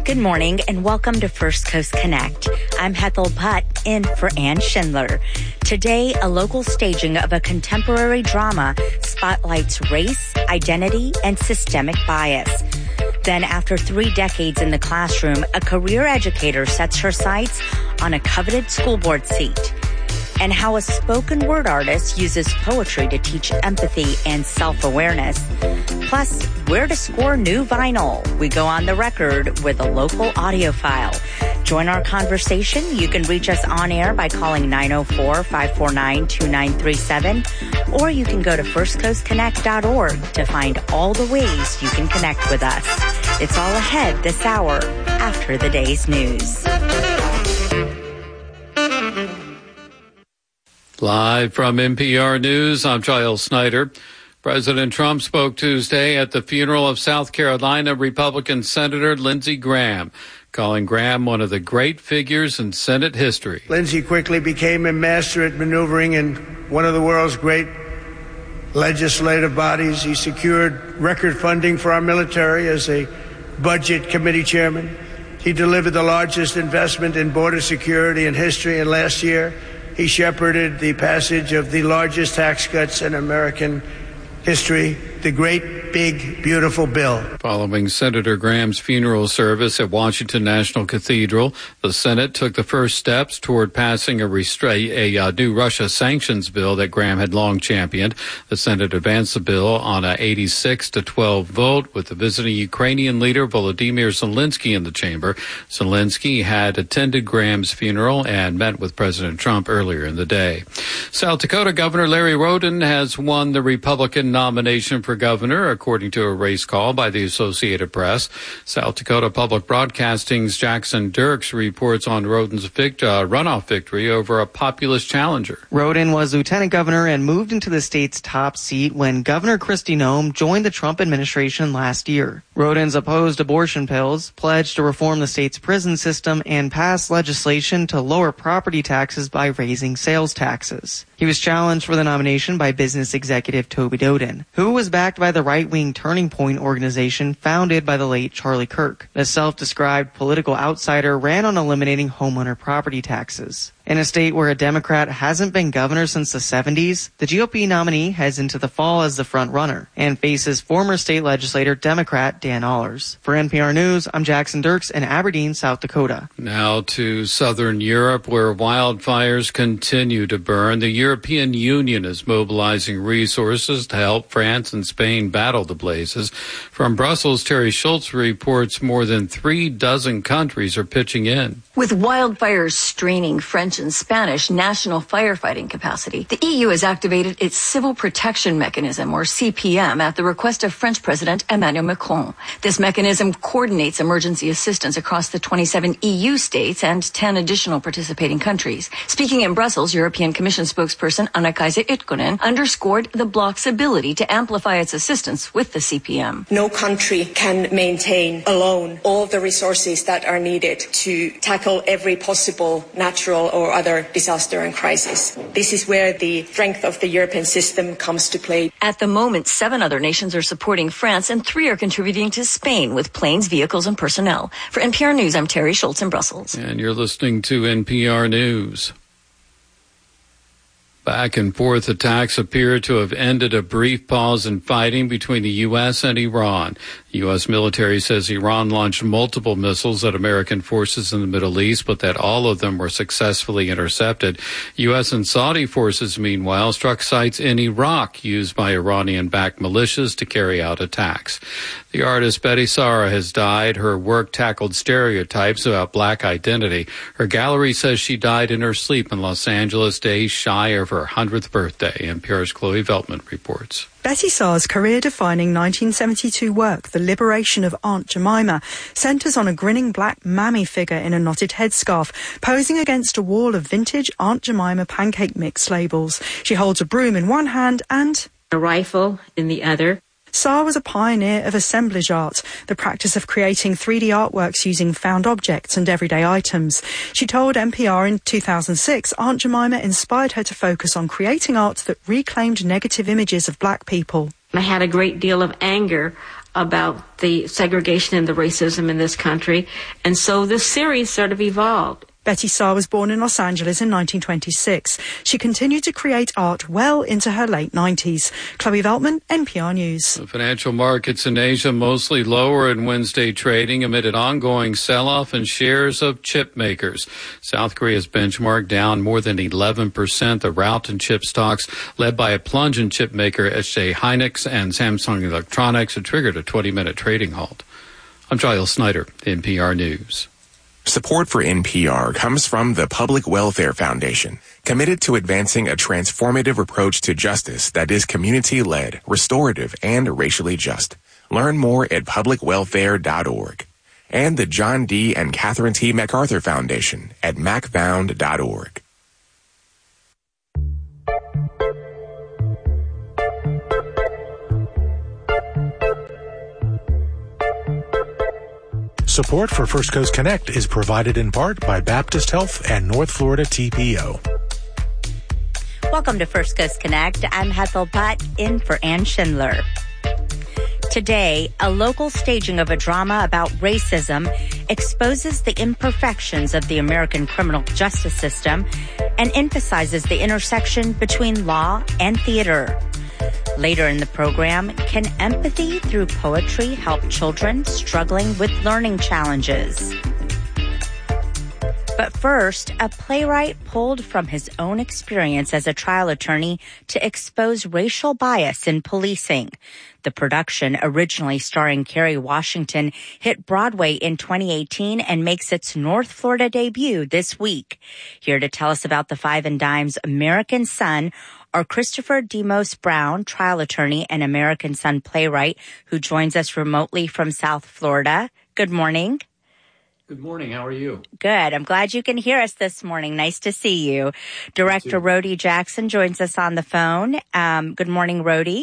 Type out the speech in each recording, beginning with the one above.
Good morning and welcome to First Coast Connect. I'm Hethel Putt in for Ann Schindler. Today, a local staging of a contemporary drama spotlights race, identity, and systemic bias. Then, after 3 decades in the classroom, a career educator sets her sights on a coveted school board seat. And how a spoken word artist uses poetry to teach empathy and self-awareness. Plus, where to score new vinyl. We go on the record with a local audiophile. Join our conversation. You can reach us on air by calling 904-549-2937, or you can go to firstcoastconnect.org to find all the ways you can connect with us. It's all ahead this hour after the day's news. Live from NPR News, I'm Giles Snyder. President Trump spoke Tuesday at the funeral of South Carolina Republican Senator Lindsey Graham, calling Graham one of the great figures in Senate history. Lindsey quickly became a master at maneuvering in one of the world's great legislative bodies. He secured record funding for our military as a budget committee chairman. He delivered the largest investment in border security in history, and last year he shepherded the passage of the largest tax cuts in American history, the great, big, beautiful bill. Following Senator Graham's funeral service at Washington National Cathedral, the Senate took the first steps toward passing a new Russia sanctions bill that Graham had long championed. The Senate advanced the bill on a 86-12 vote with the visiting Ukrainian leader Volodymyr Zelensky in the chamber. Zelensky had attended Graham's funeral and met with President Trump earlier in the day. South Dakota Governor Larry Roden has won the Republican nomination for governor, according to a race call by the Associated Press. South Dakota Public Broadcasting's Jackson Dirks reports on Roden's runoff victory over a populist challenger. Roden was lieutenant governor and moved into the state's top seat when Governor Kristi Noem joined the Trump administration last year. Roden's opposed abortion pills, pledged to reform the state's prison system, and passed legislation to lower property taxes by raising sales taxes. He was challenged for the nomination by business executive Toby Doden, who was backed by the right-wing Turning Point organization founded by the late Charlie Kirk. The self-described political outsider ran on eliminating homeowner property taxes. In a state where a Democrat hasn't been governor since the 70s, the GOP nominee heads into the fall as the front runner and faces former state legislator Democrat Dan Allers. For NPR News, I'm Jackson Dirks in Aberdeen, South Dakota. Now to southern Europe, where wildfires continue to burn. The European Union is mobilizing resources to help France and Spain battle the blazes. From Brussels, Terry Schultz reports more than 36 countries are pitching in. With wildfires straining French and Spanish national firefighting capacity, the EU has activated its Civil Protection Mechanism, or CPM, at the request of French President Emmanuel Macron. This mechanism coordinates emergency assistance across the 27 EU states and 10 additional participating countries. Speaking in Brussels, European Commission spokesperson Anna-Kaisa Ykkönen underscored the bloc's ability to amplify its assistance with the CPM. No country can maintain alone all the resources that are needed to tackle every possible natural or other disaster and crisis. This is where the strength of the European system comes to play. At the moment, 7 other nations are supporting France and 3 are contributing to Spain with planes, vehicles, and personnel. For NPR News, I'm Terry Schultz in Brussels. And you're listening to NPR News. Back and forth attacks appear to have ended a brief pause in fighting between the U.S. and Iran. The U.S. military says Iran launched multiple missiles at American forces in the Middle East, but that all of them were successfully intercepted. U.S. and Saudi forces, meanwhile, struck sites in Iraq used by Iranian-backed militias to carry out attacks. The artist Betty Sara has died. Her work tackled stereotypes about black identity. Her gallery says she died in her sleep in Los Angeles, days shy of her 100th birthday. NPR's Chloe Veltman reports. Betty Sara's career-defining 1972 work, The Liberation of Aunt Jemima, centres on a grinning black mammy figure in a knotted headscarf, posing against a wall of vintage Aunt Jemima pancake mix labels. She holds a broom in one hand and a rifle in the other. Sara was a pioneer of assemblage art, the practice of creating 3D artworks using found objects and everyday items. She told NPR in 2006 Aunt Jemima inspired her to focus on creating art that reclaimed negative images of black people. I had a great deal of anger about the segregation and the racism in this country. And so this series sort of evolved. Betty Saar was born in Los Angeles in 1926. She continued to create art well into her late 90s. Chloe Veltman, NPR News. The financial markets in Asia mostly lower in Wednesday trading amid an ongoing sell-off in shares of chip makers. South Korea's benchmark down more than 11%. The rout in chip stocks led by a plunge in chip maker SK Hynix and Samsung Electronics had triggered a 20-minute trading halt. I'm Giles Snyder, NPR News. Support for NPR comes from the Public Welfare Foundation, committed to advancing a transformative approach to justice that is community-led, restorative, and racially just. Learn more at publicwelfare.org. And the John D. and Catherine T. MacArthur Foundation at macfound.org. Support for First Coast Connect is provided in part by Baptist Health and North Florida TPO. Welcome to First Coast Connect. I'm Hethel Putt, in for Ann Schindler. Today, a local staging of a drama about racism exposes the imperfections of the American criminal justice system and emphasizes the intersection between law and theater. Later in the program, can empathy through poetry help children struggling with learning challenges? But first, a playwright pulled from his own experience as a trial attorney to expose racial bias in policing. The production, originally starring Kerry Washington, hit Broadway in 2018 and makes its North Florida debut this week. Here to tell us about the Five and Dime's American Son are Christopher Demos Brown, trial attorney and American Son playwright, who joins us remotely from South Florida. Good morning. Good morning. How are you? Good. I'm glad you can hear us this morning. Nice to see you. Director Rhodey Jackson joins us on the phone. Good morning, Rhodey.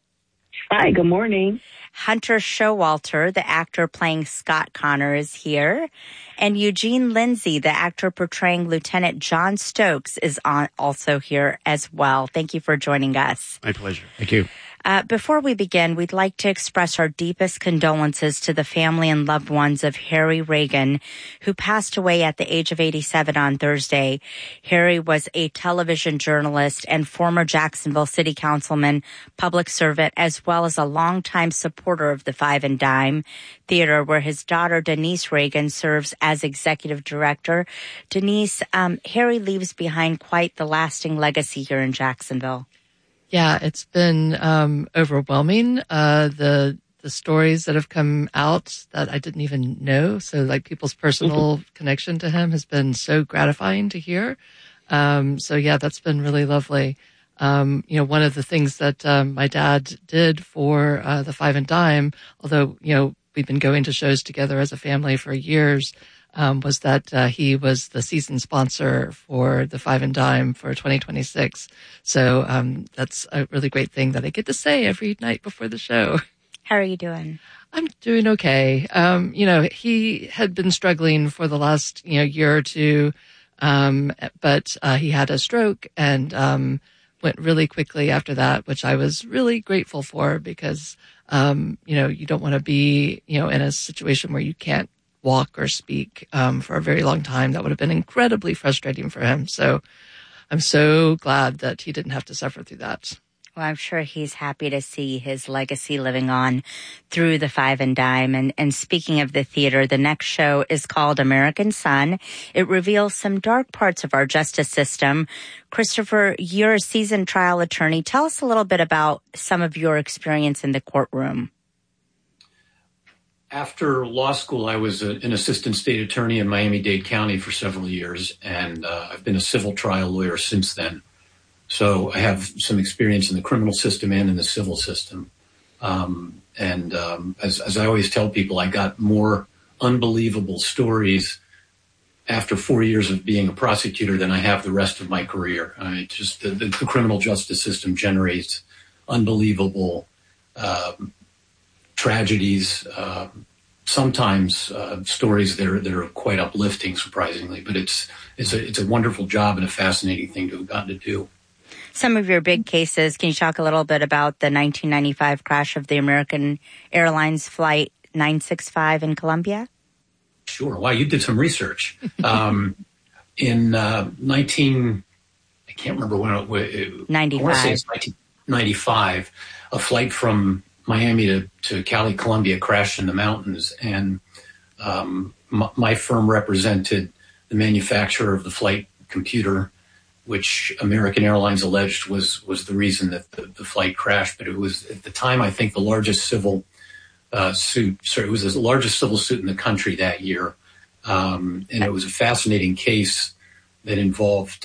Hi, good morning. Hunter Showalter, the actor playing Scott Connor, is here. And Eugene Lindsay, the actor portraying Lieutenant John Stokes, is also here as well. Thank you for joining us. My pleasure. Thank you. Before we begin, we'd like to express our deepest condolences to the family and loved ones of Harry Reagan, who passed away at the age of 87 on Thursday. Harry was a television journalist and former Jacksonville City Councilman, public servant, as well as a longtime supporter of the Five and Dime Theater, where his daughter Denise Reagan serves as executive director. Denise, Harry leaves behind quite the lasting legacy here in Jacksonville. Yeah, it's been overwhelming. The stories that have come out that I didn't even know. So like people's personal connection to him has been so gratifying to hear. So yeah, that's been really lovely. One of the things that my dad did for the Five and Dime, although, we've been going to shows together as a family for years, was that he was the season sponsor for the Five and Dime for 2026. So that's a really great thing that I get to say every night before the show. How are you doing? I'm doing okay. He had been struggling for the last year or two, but he had a stroke and went really quickly after that, which I was really grateful for because you don't want to be in a situation where you can't walk or speak for a very long time. That would have been incredibly frustrating for him. So I'm so glad that he didn't have to suffer through that. Well, I'm sure he's happy to see his legacy living on through the Five and Dime. And speaking of the theater, the next show is called American Son. It reveals some dark parts of our justice system. Christopher, you're a seasoned trial attorney. Tell us a little bit about some of your experience in the courtroom. After law school, I was an assistant state attorney in Miami-Dade County for several years, and I've been a civil trial lawyer since then. So I have some experience in the criminal system and in the civil system. As I always tell people, I got more unbelievable stories after 4 years of being a prosecutor than I have the rest of my career. The criminal justice system generates unbelievable tragedies, sometimes stories that are quite uplifting, surprisingly. But it's a wonderful job and a fascinating thing to have gotten to do. Some of your big cases, can you talk a little bit about the 1995 crash of the American Airlines Flight 965 in Colombia? Sure. Wow, you did some research. In I can't remember when it was. 95. I want to say it's 1995. A flight from Miami to Cali, Colombia crashed in the mountains, and my firm represented the manufacturer of the flight computer, which American Airlines alleged was the reason that the flight crashed. But it was, at the time, I think, the largest civil suit. Sorry, it was the largest civil suit in the country that year. And it was a fascinating case that involved,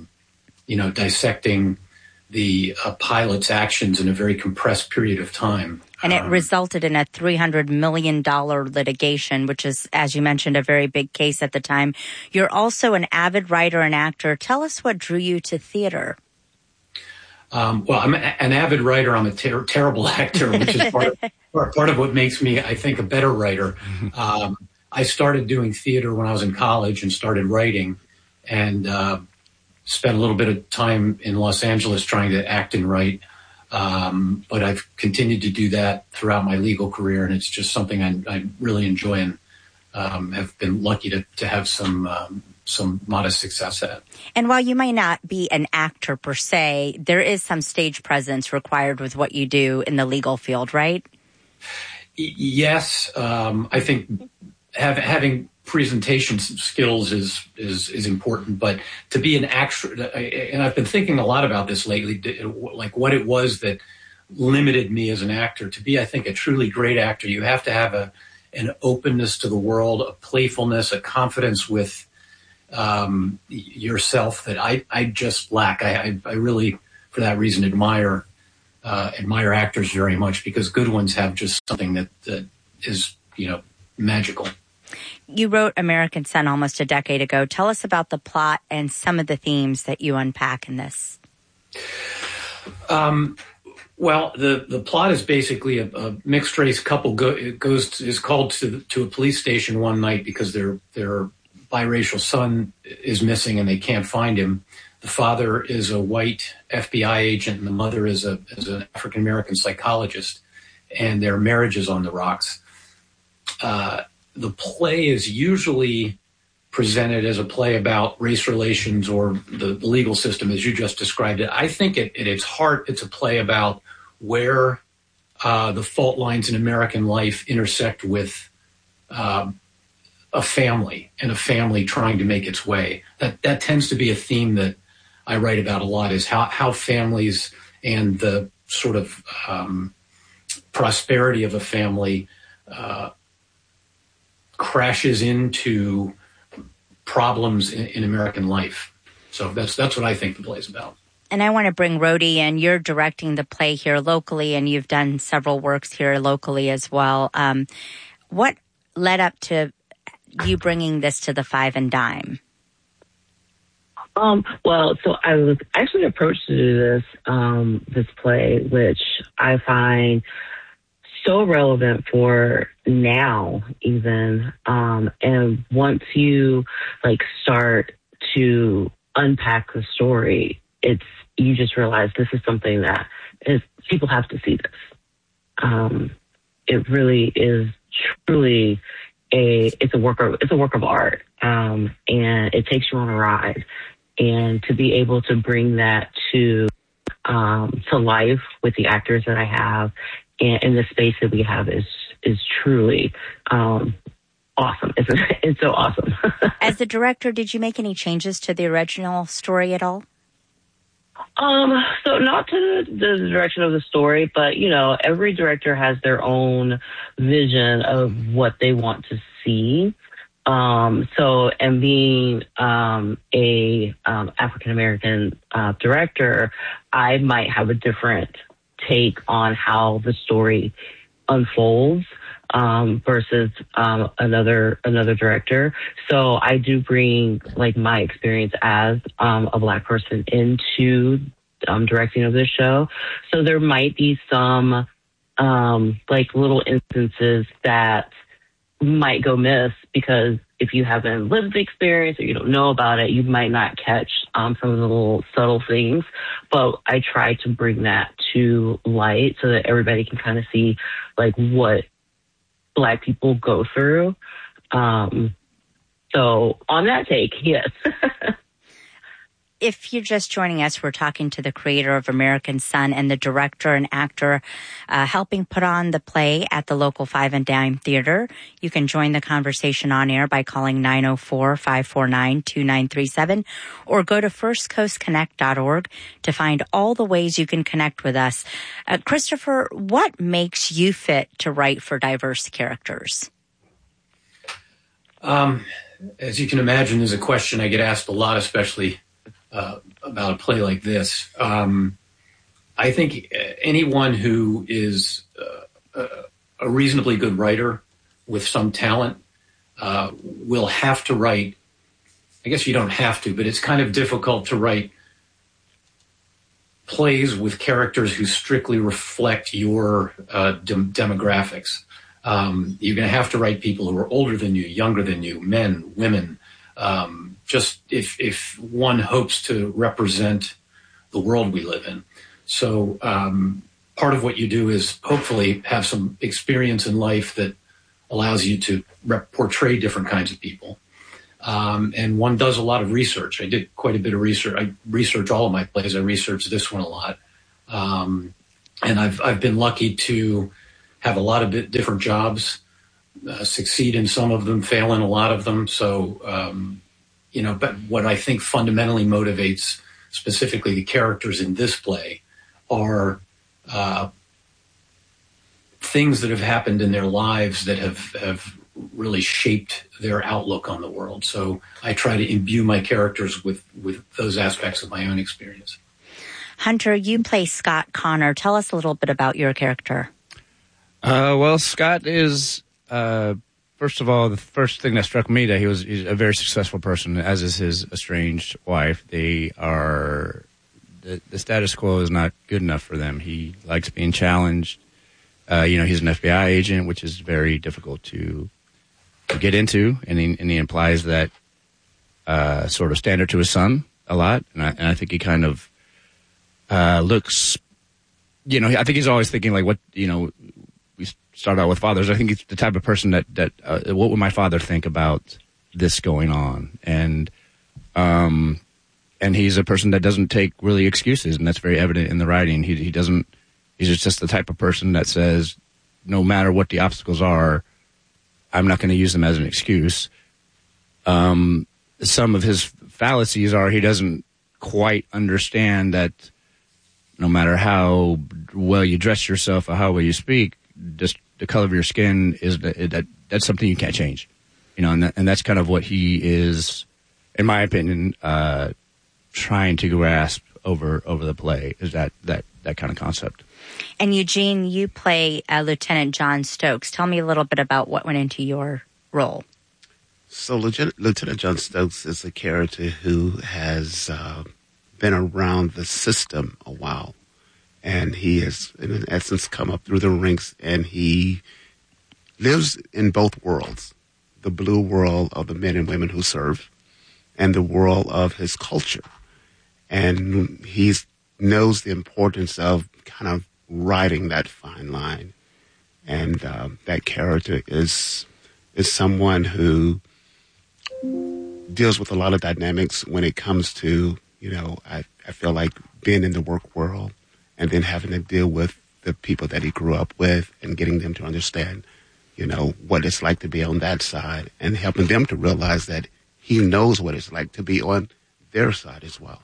dissecting the pilot's actions in a very compressed period of time. And it resulted in a $300 million litigation, which is, as you mentioned, a very big case at the time. You're also an avid writer and actor. Tell us what drew you to theater. Well, I'm an avid writer. I'm a terrible actor, which is part of what makes me, I think, a better writer. I started doing theater when I was in college and started writing, and spent a little bit of time in Los Angeles trying to act and write. But I've continued to do that throughout my legal career, and it's just something I really enjoy and have been lucky to have some modest success at. And while you might not be an actor per se, there is some stage presence required with what you do in the legal field, right? Yes. I think having presentation skills is important, but to be an actor, and I've been thinking a lot about this lately, like what it was that limited me as an actor. To be, I think, a truly great actor, you have to have an openness to the world, a playfulness, a confidence with yourself that I just lack. I really, for that reason, admire actors very much, because good ones have just something that is, magical. You wrote American Son almost a decade ago. Tell us about the plot and some of the themes that you unpack in this. Well, the plot is basically a mixed race couple is called to a police station one night because their biracial son is missing and they can't find him. The father is a white FBI agent and the mother is an African American psychologist, and their marriage is on the rocks. The play is usually presented as a play about race relations or the legal system, as you just described it. I think at its heart, it's a play about where the fault lines in American life intersect with a family and a family trying to make its way. That tends to be a theme that I write about a lot, is how families and the sort of prosperity of a family crashes into problems in American life. So that's what I think the play is about. And I want to bring Rhodey in. You're directing the play here locally, and you've done several works here locally as well. What led up to you bringing this to the Five and Dime? Well, so I was actually approached to do this play, which I find so relevant for now, even. And once you start to unpack the story, you just realize this is something that people have to see this. It really is truly it's a work of art, and it takes you on a ride. And to be able to bring that to life with the actors that I have and the space that we have is truly awesome. It's so awesome. As the director, did you make any changes to the original story at all? So not to the direction of the story, but every director has their own vision of what they want to see. And being a African American director, I might have a different take on how the story unfolds versus another director. So I do bring my experience as a Black person into directing of this show. So there might be some little instances that might go miss because if you haven't lived the experience or you don't know about it, you might not catch some of the little subtle things. But I try to bring that to light so that everybody can kind of see like what Black people go through. So on that take, yes. If you're just joining us, we're talking to the creator of American Son and the director and actor helping put on the play at the local 5 and Dime Theater. You can join the conversation on air by calling 904-549-2937 or go to firstcoastconnect.org to find all the ways you can connect with us. Christopher, what makes you fit to write for diverse characters? As you can imagine, there's a question I get asked a lot, especially about a play like this. I think anyone who is a reasonably good writer with some talent will have to write. I guess you don't have to, but it's kind of difficult to write plays with characters who strictly reflect your demographics. You're going to have to write people who are older than you, younger than you, men, women, just if one hopes to represent the world we live in. So part of what you do is hopefully have some experience in life that allows you to portray different kinds of people. And one does a lot of research. I did quite a bit of research. I research all of my plays. I researched this one a lot. And I've been lucky to have a lot of different jobs, succeed in some of them, fail in a lot of them. So, but what I think fundamentally motivates specifically the characters in this play are things that have happened in their lives that have really shaped their outlook on the world. So I try to imbue my characters with those aspects of my own experience. Hunter, you play Scott Connor. Tell us a little bit about your character. Well, Scott is, first of all, the first thing that struck me that he's a very successful person, as is his estranged wife. They are, the status quo is not good enough for them. He likes being challenged. He's an FBI agent, which is very difficult to get into, and he implies that sort of standard to his son a lot. And I think he kind of looks, I think he's always thinking like, we start out with fathers. I think he's the type of person that what would my father think about this going on? And he's a person that doesn't take really excuses, and that's very evident in the writing. He doesn't. He's just the type of person that says, no matter what the obstacles are, I'm not going to use them as an excuse. Some of his fallacies are he doesn't quite understand that no matter how well you dress yourself or how well you speak, just the color of your skin that's something you can't change, and that's kind of what he is, in my opinion, trying to grasp over the play, is that kind of concept. And Eugene, you play Lieutenant John Stokes. Tell me a little bit about what went into your role. So Lieutenant John Stokes is a character who has been around the system a while. And he has, in essence, come up through the ranks, and he lives in both worlds, the blue world of the men and women who serve and the world of his culture. And he knows the importance of kind of riding that fine line. And that character is someone who deals with a lot of dynamics when it comes to, I feel like being in the work world, and then having to deal with the people that he grew up with and getting them to understand, what it's like to be on that side, and helping them to realize that he knows what it's like to be on their side as well.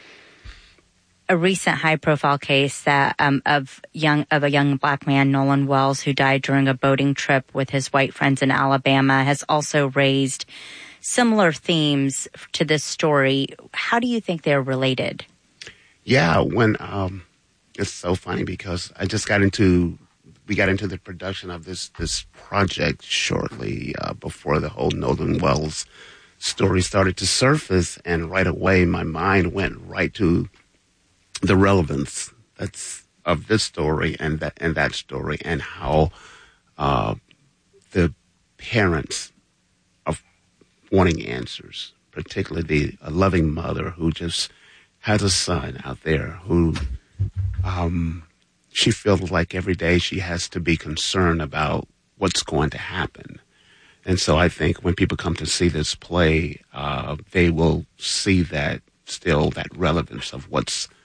A recent high-profile case that of a young Black man, Nolan Wells, who died during a boating trip with his white friends in Alabama, has also raised similar themes to this story. How do you think they're related? Yeah, it's so funny because we got into the production of this project shortly before the whole Nolan Wells story started to surface, and right away my mind went right to the relevance of this story and that story, and how the parents of wanting answers, particularly a loving mother who just has a son out there who she feels like every day she has to be concerned about what's going to happen. And so I think when people come to see this play, they will see that still that relevance of what's